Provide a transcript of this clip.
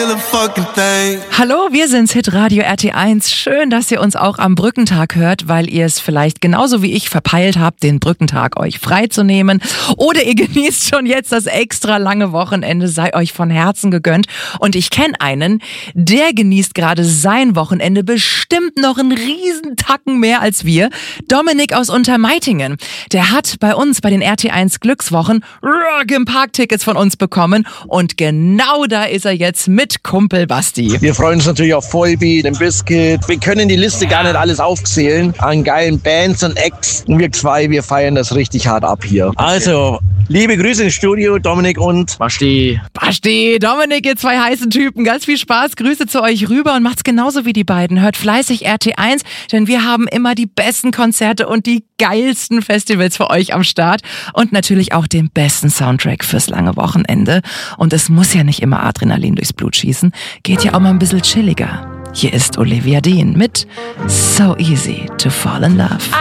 Hallo, wir sind's, Hitradio RT1. Schön, dass ihr uns auch am Brückentag hört, weil ihr es vielleicht genauso wie ich verpeilt habt, den Brückentag euch freizunehmen. Oder ihr genießt schon jetzt das extra lange Wochenende, sei euch von Herzen gegönnt. Und ich kenne einen, der genießt gerade sein Wochenende bestimmt noch einen riesen Tacken mehr als wir. Dominik aus Untermeitingen. Der hat bei uns bei den RT1 Glückswochen Rock im Park Tickets von uns bekommen. Und genau da ist er jetzt mit Kumpel Basti. Wir freuen uns natürlich auf Volbeat, den Biscuit. Wir können die Liste gar nicht alles aufzählen an geilen Bands und Acts. Und wir zwei, wir feiern das richtig hart ab hier. Also, liebe Grüße ins Studio, Dominik und Basti. Basti, Dominik, ihr zwei heißen Typen. Ganz viel Spaß, Grüße zu euch rüber und macht's genauso wie die beiden. Hört fleißig RT1, denn wir haben immer die besten Konzerte und die geilsten Festivals für euch am Start. Und natürlich auch den besten Soundtrack fürs lange Wochenende. Und es muss ja nicht immer Adrenalin durchs Blut schießen. Geht ja auch mal ein bisschen chilliger. Hier ist Olivia Dean mit So Easy to Fall in Love.